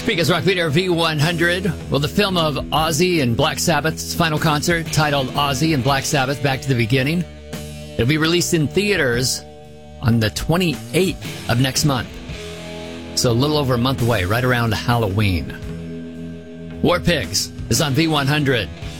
Speakers Rock Leader V100. Well, the film of Ozzy and Black Sabbath's final concert, titled Ozzy and Black Sabbath Back to the Beginning, it'll be released in theaters on the 28th of next month. So a little over a month away, right around Halloween. War Pigs is on V100.